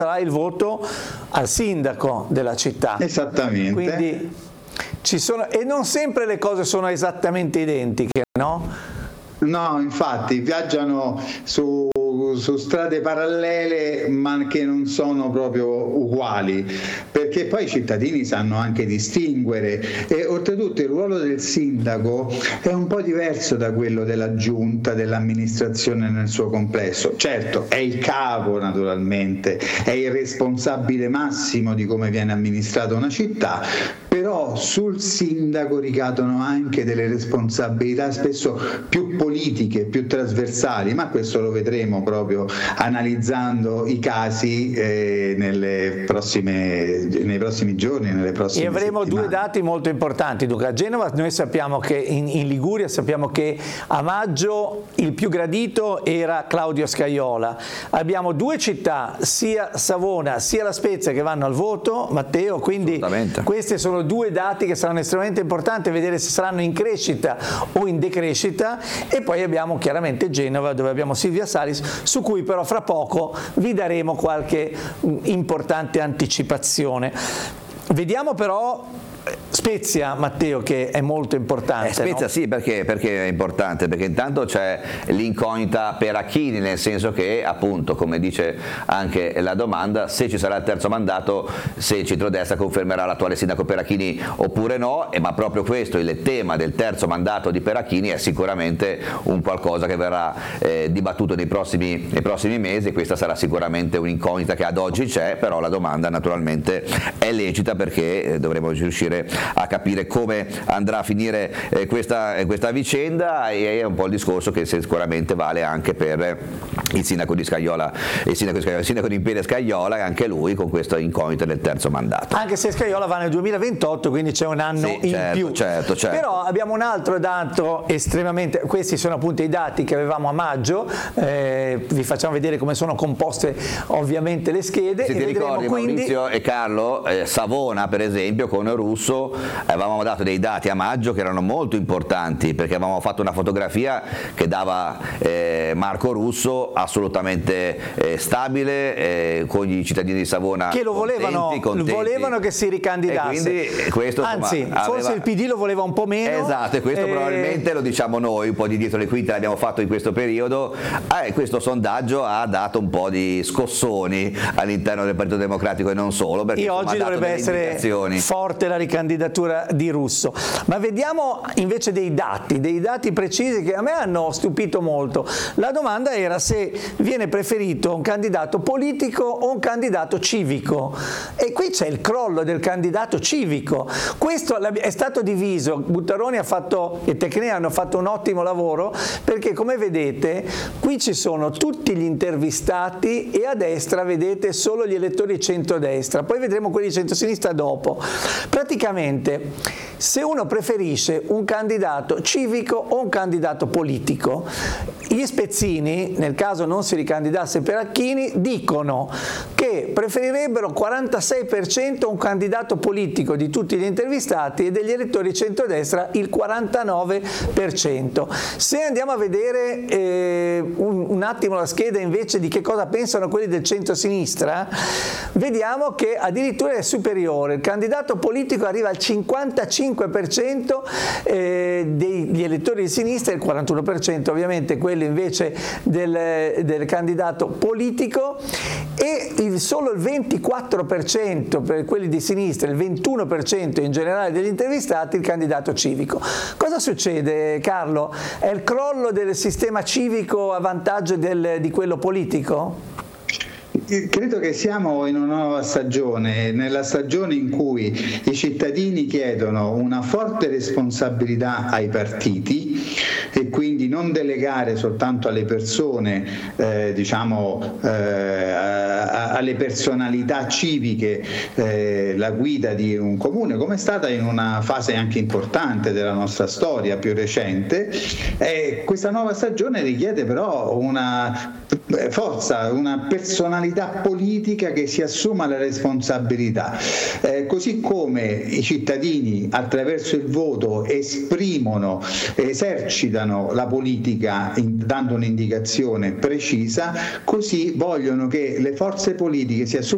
sarà il voto al sindaco della città. Esattamente. Quindi ci sono, e non sempre le cose sono esattamente identiche, no? No, infatti viaggiano su strade parallele ma che non sono proprio uguali, perché poi i cittadini sanno anche distinguere, e oltretutto il ruolo del sindaco è un po' diverso da quello della giunta, dell'amministrazione nel suo complesso. Certo, è il capo naturalmente, è il responsabile massimo di come viene amministrata una città, però sul sindaco ricadono anche delle responsabilità spesso più politiche, più trasversali, ma questo lo vedremo proprio analizzando i casi nei prossimi giorni, nelle prossime settimane. E avremo settimane. Due dati molto importanti. Dunque, a Genova noi sappiamo che in Liguria sappiamo che a maggio il più gradito era Claudio Scajola. Abbiamo due città, sia Savona sia La Spezia, che vanno al voto, Matteo, quindi questi sono due dati che saranno estremamente importanti, vedere se saranno in crescita o in decrescita. E poi abbiamo chiaramente Genova, dove abbiamo Silvia Salis, su cui però fra poco vi daremo qualche importante anticipazione. Vediamo però Spezia, Matteo, che è molto importante. Spezia, no? Sì, perché è importante? Perché intanto c'è l'incognita Perachini, nel senso che, appunto, come dice anche la domanda, se ci sarà il terzo mandato, se il centrodestra confermerà l'attuale sindaco Perachini oppure no, ma proprio questo, il tema del terzo mandato di Perachini, è sicuramente un qualcosa che verrà dibattuto nei prossimi mesi. Questa sarà sicuramente un'incognita che ad oggi c'è, però la domanda naturalmente è lecita, perché dovremo riuscire a capire come andrà a finire questa vicenda, e è un po' il discorso che sicuramente vale anche per il sindaco di Scajola, il sindaco di Imperia Scajola, anche lui con questo incognito del terzo mandato. Anche se Scajola va nel 2028, quindi c'è un anno in più. Certo. Però abbiamo un altro dato estremamente, questi sono appunto i dati che avevamo a maggio, vi facciamo vedere come sono composte ovviamente le schede. Se ti ricordi, quindi, Maurizio e Carlo, Savona per esempio con Russo avevamo dato dei dati a maggio che erano molto importanti, perché avevamo fatto una fotografia che dava Marco Russo assolutamente stabile, con i cittadini di Savona che lo volevano che si ricandidasse, e quindi questo, anzi forse il PD lo voleva un po' meno. Esatto, e questo probabilmente lo diciamo noi, un po' di dietro le quinte l'abbiamo fatto in questo periodo, questo sondaggio ha dato un po' di scossoni all'interno del Partito Democratico, e non solo, perché oggi dovrebbe essere forte la ricandidatura di Russo. Ma vediamo invece dei dati precisi che a me hanno stupito molto. La domanda era se viene preferito un candidato politico o un candidato civico, e qui c'è il crollo del candidato civico. Questo è stato diviso, Buttaroni e Tecnea hanno fatto un ottimo lavoro, perché come vedete qui ci sono tutti gli intervistati e a destra vedete solo gli elettori centrodestra, poi vedremo quelli di centrosinistra dopo. Praticamente, se uno preferisce un candidato civico o un candidato politico, gli spezzini, nel caso non si ricandidasse Perachini, dicono che preferirebbero 46% un candidato politico di tutti gli intervistati, e degli elettori centrodestra il 49%. Se andiamo a vedere un attimo la scheda invece di che cosa pensano quelli del centro-sinistra, vediamo che addirittura è superiore. Il candidato politico arriva al 55% degli elettori di sinistra, il 41% ovviamente quello invece del candidato politico, e solo il 24% per quelli di sinistra, il 21% in generale degli intervistati il candidato civico. Cosa succede, Carlo? È il crollo del sistema civico a vantaggio di quello politico? Credo che siamo in una nuova stagione, nella stagione in cui i cittadini chiedono una forte responsabilità ai partiti, e quindi non delegare soltanto alle persone, alle personalità civiche la guida di un comune, come è stata in una fase anche importante della nostra storia più recente. Questa nuova stagione richiede però una forza, una personalità politica che si assuma la responsabilità, così come i cittadini attraverso il voto esercitano la politica dando un'indicazione precisa, così vogliono che le forze politiche si assumano